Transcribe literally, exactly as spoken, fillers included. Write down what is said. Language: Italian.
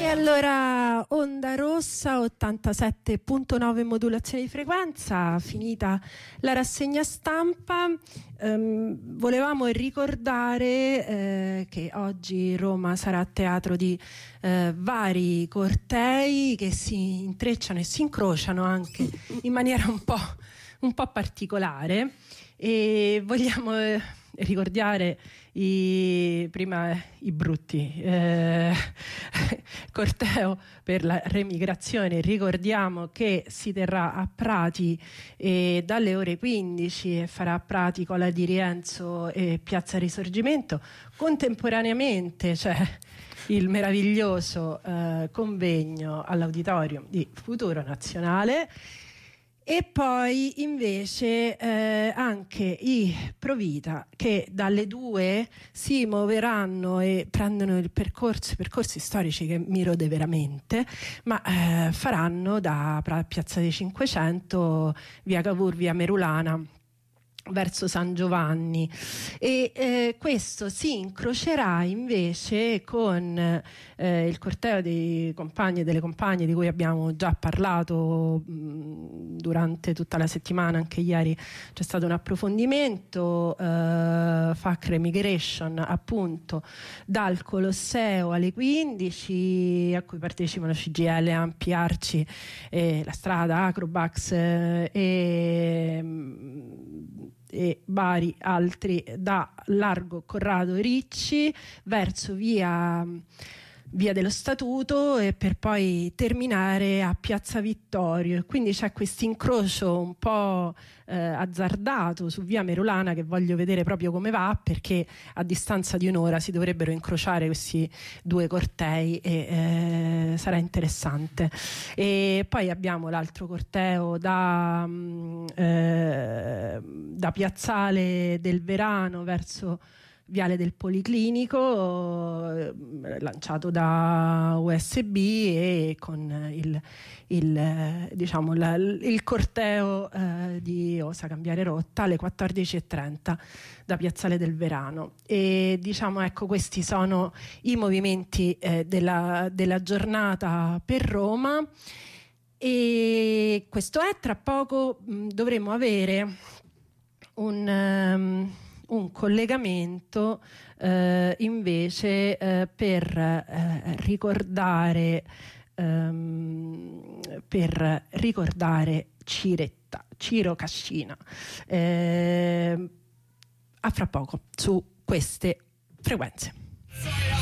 allora, Onda Rossa, ottantasette virgola nove modulazione di frequenza, finita la rassegna stampa. Ehm, volevamo ricordare eh, che oggi Roma sarà teatro di eh, vari cortei che si intrecciano e si incrociano anche in maniera un po', un po' particolare, e vogliamo eh, ricordare i, prima i brutti eh, corteo per la remigrazione. Ricordiamo che si terrà a Prati eh, dalle ore quindici e farà a Prati Colla di Rienzo e Piazza Risorgimento. Contemporaneamente c'è il meraviglioso eh, convegno all'Auditorium di Futuro Nazionale. E poi invece eh, anche i Provita, che dalle due si muoveranno e prendono il percorso, i percorsi storici che mi rode veramente, ma eh, faranno da Piazza dei Cinquecento, via Cavour, via Merulana, verso San Giovanni, e eh, questo si incrocerà invece con eh, il corteo dei compagni e delle compagne di cui abbiamo già parlato mh, durante tutta la settimana. Anche ieri c'è stato un approfondimento. eh, F A C Remigration, appunto, dal Colosseo alle quindici, a cui partecipano C G I L, Ampi, Arci, eh, La Strada, Acrobax eh, e e vari altri, da Largo Corrado Ricci verso via via dello Statuto, e per poi terminare a Piazza Vittorio. Quindi c'è questo incrocio un po' eh, azzardato su via Merulana, che voglio vedere proprio come va, perché a distanza di un'ora si dovrebbero incrociare questi due cortei e eh, sarà interessante. E poi abbiamo l'altro corteo da, mh, eh, da Piazzale del Verano verso Viale del Policlinico, eh, lanciato da U S B, e con il, il, eh, diciamo, la, il corteo eh, di Osa Cambiare Rotta alle quattordici e trenta da Piazzale del Verano. E diciamo, ecco, questi sono i movimenti eh, della, della giornata per Roma. E questo è, tra poco mh, dovremo avere un... Um, un collegamento eh, invece eh, per eh, ricordare ehm, per ricordare Ciretta, Ciro Cascina, eh, a fra poco su queste frequenze.